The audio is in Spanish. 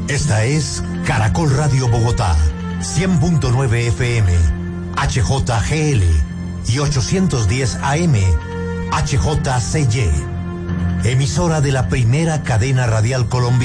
Esta es Caracol Radio Bogotá, 100.9 FM, HJGL y 810 AM, HJCY. Emisora de la primera cadena radial colombiana.